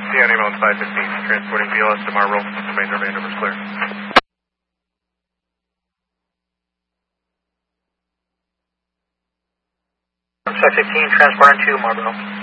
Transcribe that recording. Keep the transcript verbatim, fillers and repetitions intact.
See on ambulance five fifteen, transporting B L S to Marlboro, remainder of Andover's clear. five fifteen, transporting to Marlboro.